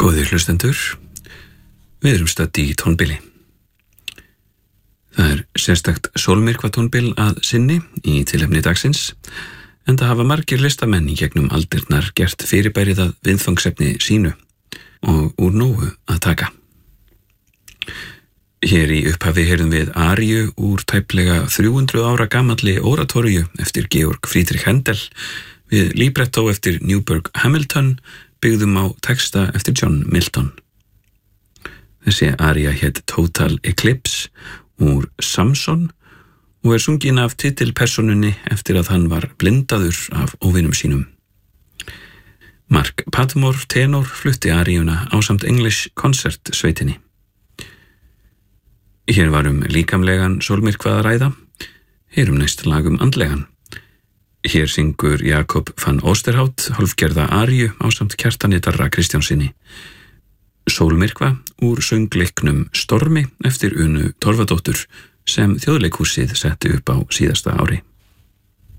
Góðir hlustendur, við erum stödd í tónbili. Það sérstakt sólmyrkva tónbil að sinni í tilefni dagsins, enda hafa margir listamenn í gegnum aldirnar gert fyrirbærið að viðfangsefni sínu og úr nógu að taka. Hér í upphafi heyrðum við aríu úr tæplega 300 ára gamalli oratóríu eftir Georg Friedrich Händel við libretto eftir Newburgh Hamilton byggðum á texta eftir John Milton. Þessi aría hét Total Eclipse úr Samson og sungin af titilpersonunni eftir að hann var blindaður af óvinum sínum. Mark Padmore tenor flutti aríuna ásamt English Concert sveitinni. Hér var líkamlegan sólmyrkvað að ræða, heyrum næst lag andlegan. Hér syngur Jakob van Oosterhout hálfgerða aríu ásamt Kjartani Darra Kristjánsinni. Sólmyrkva úr söngleiknum Stormi eftir Unu Torfadóttur sem Þjóðleikhúsið setti upp á síðasta ári.